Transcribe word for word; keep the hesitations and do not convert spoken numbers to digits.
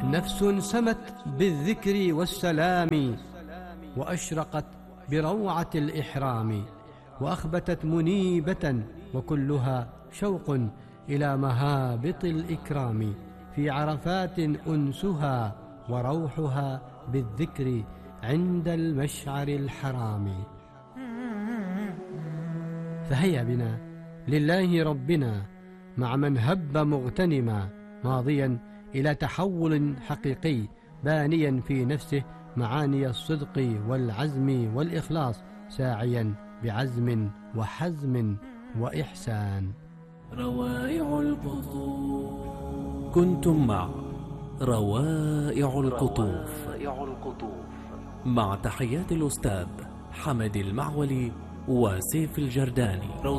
نفس سمت بالذكر والسلام، وأشرقت بروعة الإحرام، وأخبتت منيبة وكلها شوق إلى مهابط الإكرام. في عرفات أنسها وروحها بالذكر عند المشعر الحرام. فهيا بنا لله ربنا مع من هب مغتنما، ماضيا إلى تحول حقيقي، بانيا في نفسه معاني الصدق والعزم والإخلاص، ساعيا بعزم وحزم وإحسان. روائع القطوف. كنتم مع روائع القطوف مع تحيات الأستاذ حمد المعولي وسيف الجرداني.